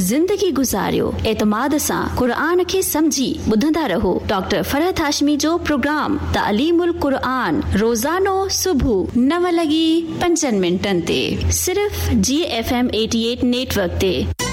ज़िंदगी गुज़ारियो। एतमाद सां क़ुरान खे समझी ॿुधंदा रहो। डॉक्टर फरहत हाशमी जो प्रोग्राम तालीमुल क़ुरान रोज़ानो सुबुह 9:05 ते सिर्फ़ GFM 88 नेटवर्क ते।